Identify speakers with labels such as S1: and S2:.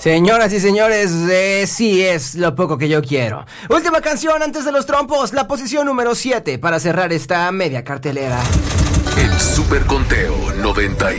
S1: Señoras y señores, sí es lo poco que yo quiero. Última canción antes de los trompos, la posición número 7 para cerrar esta media cartelera.
S2: El Superconteo 99.